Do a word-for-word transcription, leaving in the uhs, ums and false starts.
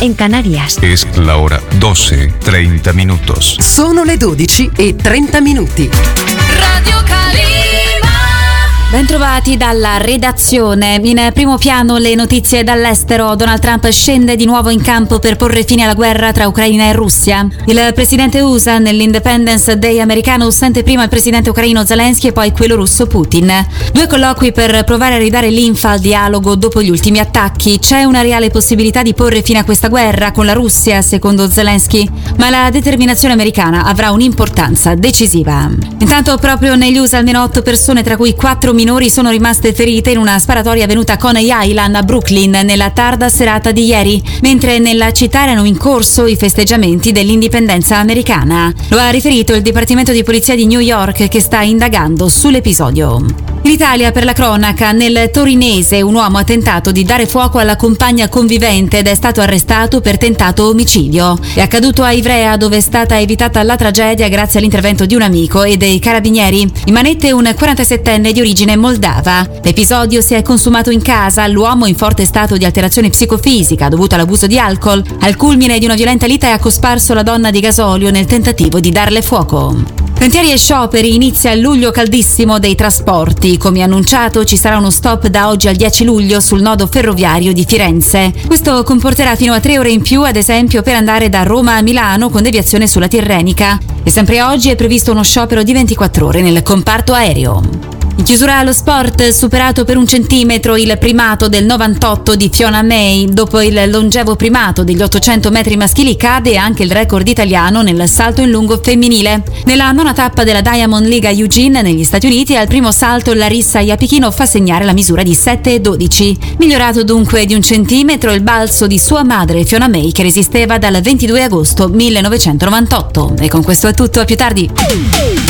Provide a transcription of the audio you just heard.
en Canarias. Es la hora doce, treinta minutos. Sono le dodici e trenta minuti. Radio Calima. Bentrovati dalla redazione. In primo piano le notizie dall'estero. Donald Trump scende di nuovo in campo per porre fine alla guerra tra Ucraina e Russia. Il presidente U S A nell'Independence Day americano sente prima il presidente ucraino Zelensky e poi quello russo Putin. Due colloqui per provare a ridare linfa al dialogo dopo gli ultimi attacchi. C'è una reale possibilità di porre fine a questa guerra con la Russia, secondo Zelensky, ma la determinazione americana avrà un'importanza decisiva. Intanto proprio negli U S A almeno otto persone, tra cui quattro minori, sono rimaste ferite in una sparatoria avvenuta a Coney Island a Brooklyn nella tarda serata di ieri, mentre nella città erano in corso i festeggiamenti dell'indipendenza americana. Lo ha riferito il Dipartimento di Polizia di New York, che sta indagando sull'episodio. In Italia, per la cronaca, nel torinese un uomo ha tentato di dare fuoco alla compagna convivente ed è stato arrestato per tentato omicidio. È accaduto a Ivrea, dove è stata evitata la tragedia grazie all'intervento di un amico e dei carabinieri. In manette un quarantasettenne di origine moldava. L'episodio si è consumato in casa, l'uomo in forte stato di alterazione psicofisica dovuta all'abuso di alcol. Al culmine di una violenta lite ha cosparso la donna di gasolio nel tentativo di darle fuoco. Cantieri e scioperi, inizia il luglio caldissimo dei trasporti. Come annunciato, ci sarà uno stop da oggi al dieci luglio sul nodo ferroviario di Firenze. Questo comporterà fino a tre ore in più, ad esempio per andare da Roma a Milano con deviazione sulla Tirrenica. E sempre oggi è previsto uno sciopero di ventiquattro ore nel comparto aereo. In chiusura allo sport, superato per un centimetro il primato del novantotto di Fiona May. Dopo il longevo primato degli ottocento metri maschili cade anche il record italiano nel salto in lungo femminile. Nella nona tappa della Diamond League a Eugene, negli Stati Uniti, al primo salto Larissa Iapichino fa segnare la misura di sette e dodici. Migliorato dunque di un centimetro il balzo di sua madre Fiona May, che resisteva dal ventidue agosto millenovecentonovantotto. E con questo è tutto, a più tardi.